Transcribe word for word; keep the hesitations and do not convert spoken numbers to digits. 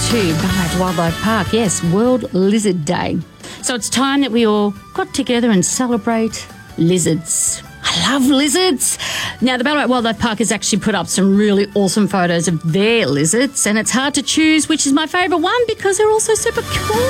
to Ballarat Wildlife Park. Yes, World Lizard Day. So it's time that we all got together and celebrate lizards. I love lizards. Now, the Ballarat Wildlife Park has actually put up some really awesome photos of their lizards, and it's hard to choose which is my favourite one because they're all so super cool.